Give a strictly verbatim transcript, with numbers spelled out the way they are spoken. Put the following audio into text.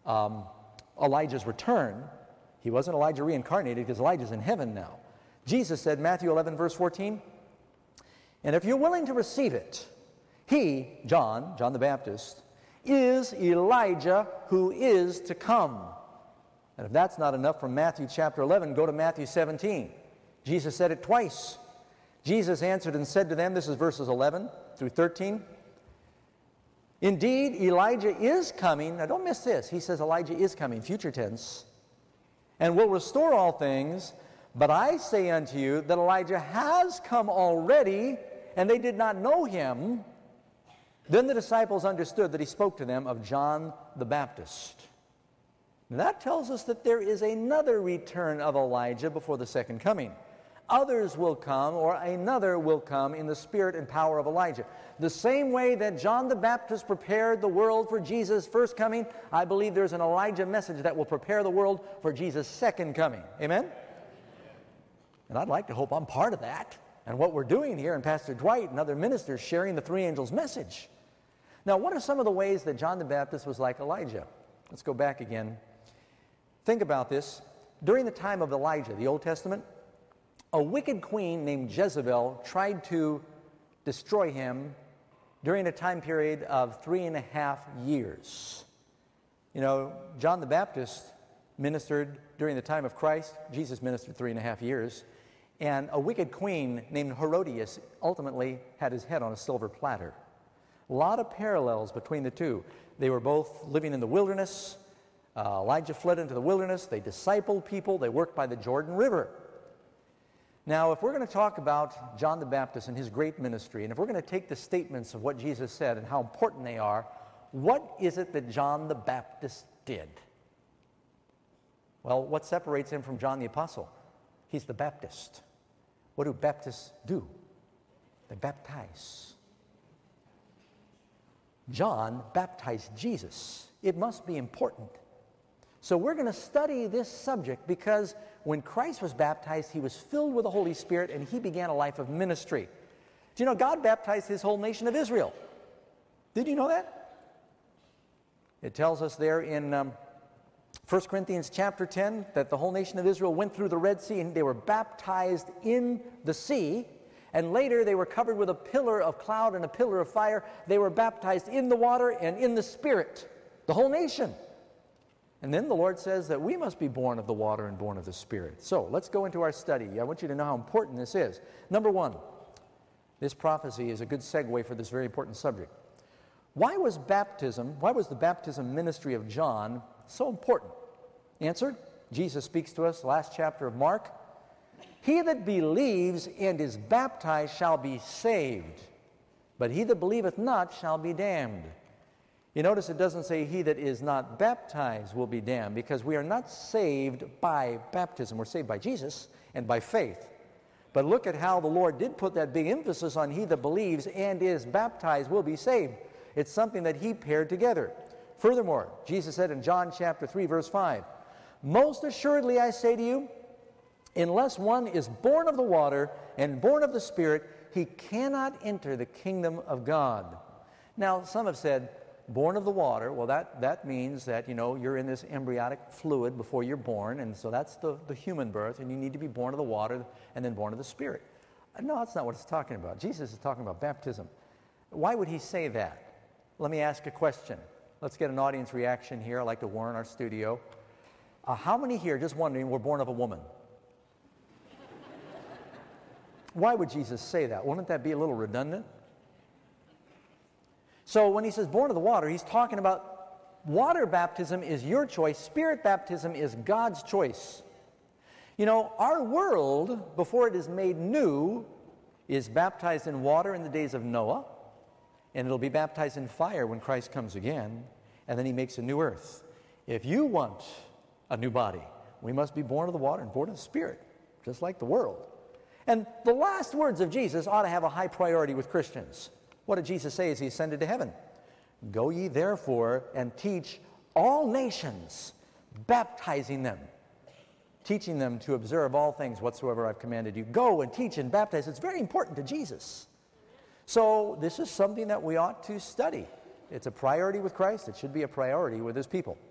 um, Elijah's return. He wasn't Elijah reincarnated because Elijah's in heaven now. Jesus said, Matthew eleven, verse fourteen, and if you're willing to receive it, he, John, John the Baptist, is Elijah who is to come. And if that's not enough from Matthew chapter eleven, go to Matthew seventeen. Jesus said it twice. Jesus answered and said to them, this is verses eleven through thirteen, indeed, Elijah is coming. Now don't miss this. He says Elijah is coming, future tense, and will restore all things. But I say unto you that Elijah has come already, and they did not know him. Then the disciples understood that he spoke to them of John the Baptist. Now that tells us that there is another return of Elijah before the second coming. Others will come, or another will come in the spirit and power of Elijah. The same way that John the Baptist prepared the world for Jesus' first coming, I believe there's an Elijah message that will prepare the world for Jesus' second coming. Amen? And I'd like to hope I'm part of that. And what we're doing here, and Pastor Dwight and other ministers sharing the three angels' message. Now, what are some of the ways that John the Baptist was like Elijah? Let's go back again. Think about this. During the time of Elijah, the Old Testament, a wicked queen named Jezebel tried to destroy him during a time period of three and a half years. You know, John the Baptist ministered during the time of Christ. Jesus ministered three and a half years. And a wicked queen named Herodias ultimately had his head on a silver platter. A lot of parallels between the two. They were both living in the wilderness. Uh, Elijah fled into the wilderness. They discipled people. They worked by the Jordan River. Now, if we're going to talk about John the Baptist and his great ministry, and if we're going to take the statements of what Jesus said and how important they are, what is it that John the Baptist did? Well, what separates him from John the Apostle? He's the Baptist. What do Baptists do? They baptize. John baptized Jesus. It must be important. So we're going to study this subject because when Christ was baptized, he was filled with the Holy Spirit and he began a life of ministry. Do you know God baptized his whole nation of Israel? Did you know that? It tells us there in um, First Corinthians chapter ten that the whole nation of Israel went through the Red Sea and they were baptized in the sea, and later they were covered with a pillar of cloud and a pillar of fire. They were baptized in the water and in the Spirit, the whole nation. And then the Lord says that we must be born of the water and born of the Spirit. So let's go into our study. I want you to know how important this is. Number one, this prophecy is a good segue for this very important subject. Why was baptism, why was the baptism ministry of John so important? Answer, Jesus speaks to us, last chapter of Mark. He that believes and is baptized shall be saved, but he that believeth not shall be damned. You notice it doesn't say he that is not baptized will be damned, because we are not saved by baptism. We're saved by Jesus and by faith. But look at how the Lord did put that big emphasis on he that believes and is baptized will be saved. It's something that he paired together. Furthermore, Jesus said in John chapter three, verse five, most assuredly I say to you, unless one is born of the water and born of the Spirit, he cannot enter the kingdom of God. Now, some have said, born of the water, well, that, that means that, you know, you're in this embryonic fluid before you're born, and so that's the, the human birth, and you need to be born of the water and then born of the Spirit. No, that's not what it's talking about. Jesus is talking about baptism. Why would he say that? Let me ask a question. Let's get an audience reaction here. I'd like to warn our studio. Uh, how many here, just wondering, were born of a woman? Why would Jesus say that? Wouldn't that be a little redundant? So when he says born of the water, he's talking about water baptism is your choice. Spirit baptism is God's choice. You know, our world, before it is made new, is baptized in water in the days of Noah, and it'll be baptized in fire when Christ comes again, and then he makes a new earth. If you want a new body, we must be born of the water and born of the Spirit, just like the world. And the last words of Jesus ought to have a high priority with Christians. What did Jesus say as he ascended to heaven? Go ye therefore and teach all nations, baptizing them, teaching them to observe all things whatsoever I've commanded you. Go and teach and baptize. It's very important to Jesus. So this is something that we ought to study. It's a priority with Christ. It should be a priority with his people.